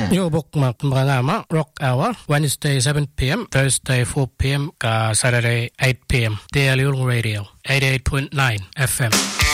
Yung bookmark mga Rock Hour, Wednesday 7 p.m., Thursday 4 p.m., Saturday 8 p.m. Daily Radio, 88.9 FM.